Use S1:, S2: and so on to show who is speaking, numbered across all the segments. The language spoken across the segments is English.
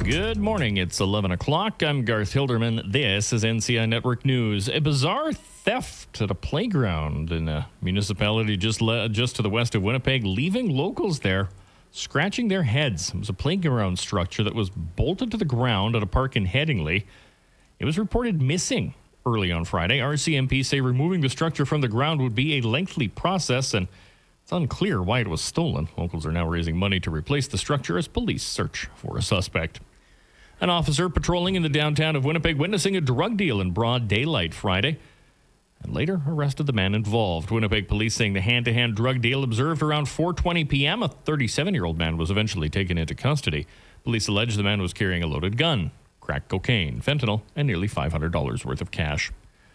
S1: Good morning. It's 11 o'clock. I'm Garth Hilderman. This is NCI Network News. A bizarre theft at a playground in a municipality just to the west of Winnipeg, leaving locals there scratching their heads. It was a playground structure that was bolted to the ground at a park in Headingley. It was reported missing early on Friday. RCMP say removing the structure from the ground would be a lengthy process, and it's unclear why it was stolen. Locals are now raising money to replace the structure as police search for a suspect. An officer patrolling in the downtown of Winnipeg witnessing a drug deal in broad daylight Friday and later arrested the man involved. Winnipeg police saying the hand-to-hand drug deal observed around 4:20 p.m. A 37-year-old man was eventually taken into custody. Police allege the man was carrying a loaded gun, crack cocaine, fentanyl, and nearly $500 worth of cash.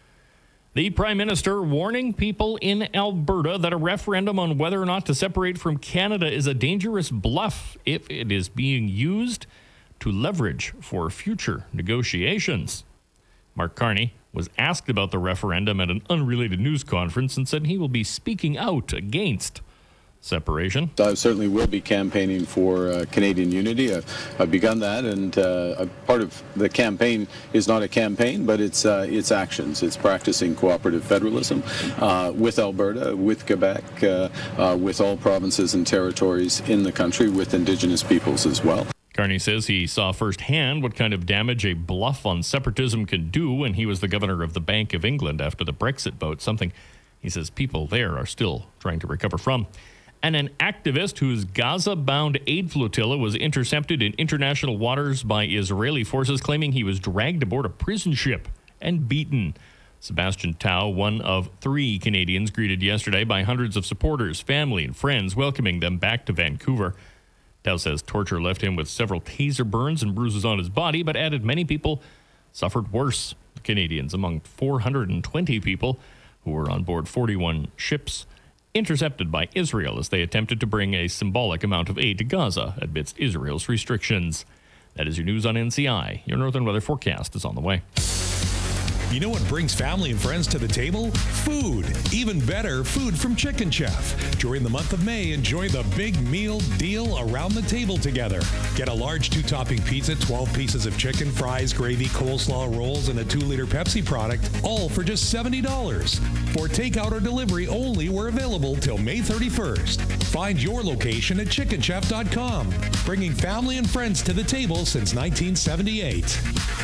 S1: The Prime Minister warning people in Alberta that a referendum on whether or not to separate from Canada is a dangerous bluff if it is being used to leverage for future negotiations. Mark Carney was asked about the referendum at an unrelated news conference and said he will be speaking out against separation.
S2: I certainly will be campaigning for Canadian unity. I've begun that, and part of the campaign is not a campaign, but it's actions. It's practicing cooperative federalism with Alberta, with Quebec, with all provinces and territories in the country, with Indigenous peoples as well.
S1: Carney says he saw firsthand what kind of damage a bluff on separatism can do when he was the governor of the Bank of England after the Brexit vote, something he says people there are still trying to recover from. And an activist whose Gaza-bound aid flotilla was intercepted in international waters by Israeli forces, claiming he was dragged aboard a prison ship and beaten. Sebastian Tao, one of 3 Canadians greeted yesterday by hundreds of supporters, family, and friends, welcoming them back to Vancouver. Tao says torture left him with several taser burns and bruises on his body, but added many people suffered worse. The Canadians, among 420 people who were on board 41 ships, intercepted by Israel as they attempted to bring a symbolic amount of aid to Gaza amidst Israel's restrictions. That is your news on NCI. Your Northern Weather forecast is on the way.
S3: You know what brings family and friends to the table? Food. Even better, food from Chicken Chef. During the month of May, enjoy the big meal deal around the table together. Get a large 2-topping pizza, 12 pieces of chicken, fries, gravy, coleslaw, rolls, and a 2-liter Pepsi product, all for just $70. For takeout or delivery only, we're available till May 31st. Find your location at chickenchef.com. Bringing family and friends to the table since 1978.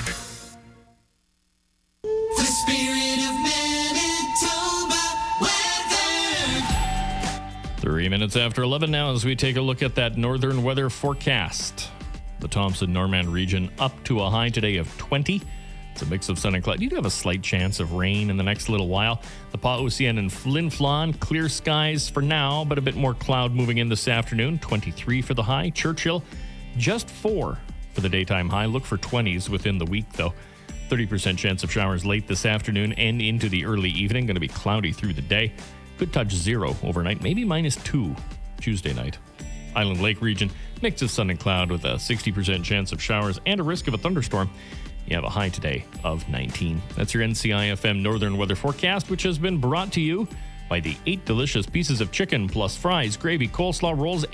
S4: The spirit of Manitoba weather.
S1: 3 minutes after 11 now as we take a look at that northern weather forecast. The Thompson-Norman region up to a high today of 20. It's a mix of sun and cloud. You do have a slight chance of rain in the next little while. The Pas-Ocean and Flin Flon, clear skies for now, but a bit more cloud moving in this afternoon. 23 for the high. Churchill, just 4 for the daytime high. Look for 20s within the week, though. 30% chance of showers late this afternoon and into the early evening. Going to be cloudy through the day. Could touch 0 overnight, maybe -2 Tuesday night. Island Lake region, mix of sun and cloud with a 60% chance of showers and a risk of a thunderstorm. You have a high today of 19. That's your NCIFM Northern Weather Forecast, which has been brought to you by the 8 delicious pieces of chicken plus fries, gravy, coleslaw rolls,